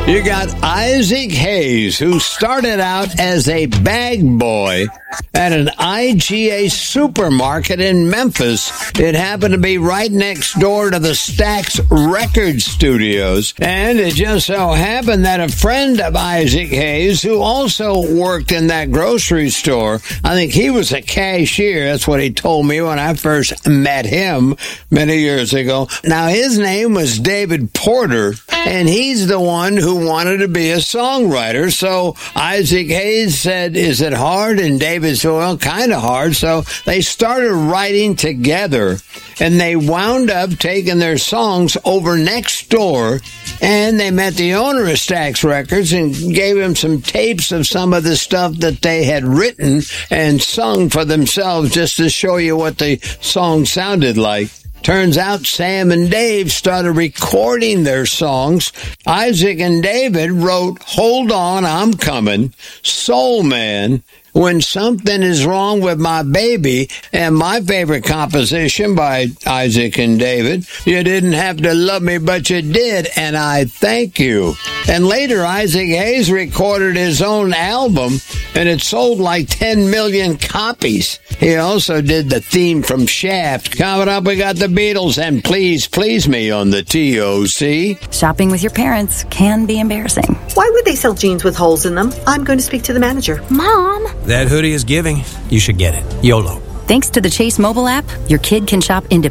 You got Isaac Hayes, who started out as a bag boy at an IGA supermarket in Memphis. It happened to be right next door to the Stax Record Studios. And it just so happened that a friend of Isaac Hayes, who also worked in that grocery store, I think he was a cashier. That's what he told me when I first met him many years ago. Now, his name was David Porter, and he's the one who wanted to be a songwriter. So Isaac Hayes said, "Is it hard?" And David said, "Well, kind of hard." So they started writing together, and they wound up taking their songs over next door, and they met the owner of Stax Records and gave him some tapes of some of the stuff that they had written and sung for themselves, just to show you what the song sounded like. Turns out Sam and Dave started recording their songs. Isaac and David wrote "Hold On, I'm Coming," "Soul Man," "When Something Is Wrong with My Baby," and my favorite composition by Isaac and David, "You Didn't Have to Love Me, But You Did, and I Thank You." And later, Isaac Hayes recorded his own album, and it sold like 10 million copies. He also did the theme from Shaft. Coming up, we got the Beatles and Please Please Me on the TOC. Shopping with your parents can be embarrassing. Why would they sell jeans with holes in them? I'm going to speak to the manager. Mom! That hoodie is giving. You should get it. YOLO. Thanks to the Chase mobile app, your kid can shop independently